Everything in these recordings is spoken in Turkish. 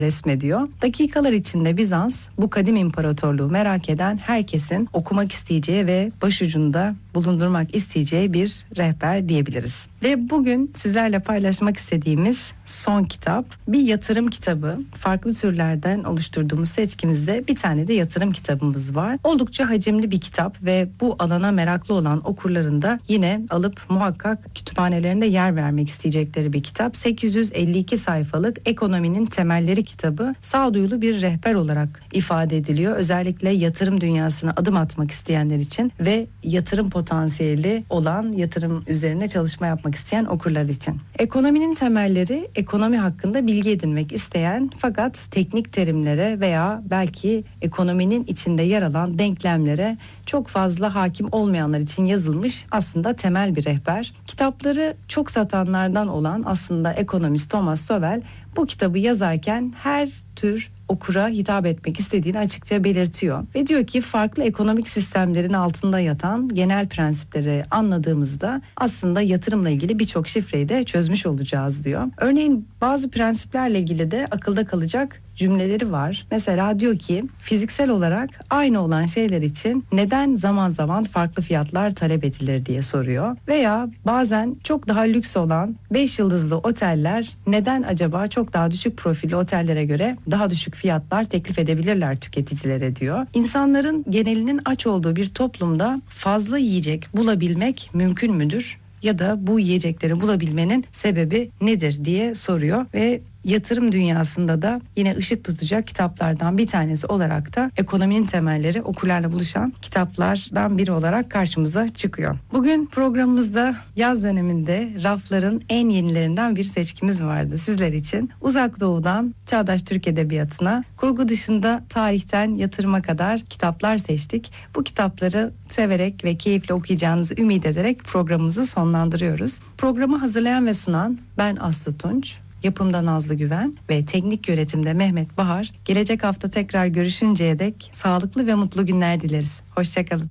resmediyor. Dakikalar içinde Bizans, bu kadim imparatorluğu merak eden herkesin okumak isteyeceği ve başucunda bulundurmak isteyeceği bir rehber diyebiliriz. Ve bugün sizlerle paylaşmak istediğimiz son kitap bir yatırım kitabı. Farklı türlerden oluşturduğumuz seçkimizde bir tane de yatırım kitabımız var. Oldukça hacimli bir kitap ve bu alana meraklı olan okurların da yine alıp muhakkak kütüphanelerinde yer vermek isteyecekleri bir kitap. 852 sayfalık Ekonominin Temelleri kitabı sağduyulu bir rehber olarak ifade ediliyor. Özellikle yatırım dünyasına adım atmak isteyenler için ve yatırım potansiyeli olan, yatırım üzerine çalışma yapmak isteyen okurlar için. Ekonominin temelleri, ekonomi hakkında bilgi edinmek isteyen fakat teknik terimlere veya belki ekonominin içinde yer alan denklemlere çok fazla hakim olmayanlar için yazılmış aslında temel bir rehber. Kitapları çok satanlardan olan aslında ekonomist Thomas Sowell bu kitabı yazarken her tür okura hitap etmek istediğini açıkça belirtiyor. Ve diyor ki farklı ekonomik sistemlerin altında yatan genel prensipleri anladığımızda aslında yatırımla ilgili birçok şifreyi de çözmüş olacağız diyor. Örneğin bazı prensiplerle ilgili de akılda kalacak cümleleri var. Mesela diyor ki fiziksel olarak aynı olan şeyler için neden zaman zaman farklı fiyatlar talep edilir diye soruyor. Veya bazen çok daha lüks olan 5 yıldızlı oteller neden acaba çok daha düşük profilli otellere göre daha düşük fiyatlar teklif edebilirler tüketicilere diyor. İnsanların genelinin aç olduğu bir toplumda fazla yiyecek bulabilmek mümkün müdür? Ya da bu yiyecekleri bulabilmenin sebebi nedir diye soruyor ve yatırım dünyasında da yine ışık tutacak kitaplardan bir tanesi olarak da Ekonominin Temelleri okurlarla buluşan kitaplardan biri olarak karşımıza çıkıyor. Bugün programımızda yaz döneminde rafların en yenilerinden bir seçkimiz vardı sizler için. Uzak Doğu'dan çağdaş Türk Edebiyatı'na, kurgu dışında tarihten yatırıma kadar kitaplar seçtik. Bu kitapları severek ve keyifle okuyacağınızı ümit ederek programımızı sonlandırıyoruz. Programı hazırlayan ve sunan ben Aslı Tunç. Yapımda Nazlı Güven ve teknik yönetimde Mehmet Bahar. Gelecek hafta tekrar görüşünceye dek sağlıklı ve mutlu günler dileriz. Hoşçakalın.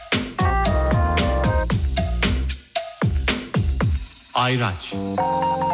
Ayraç.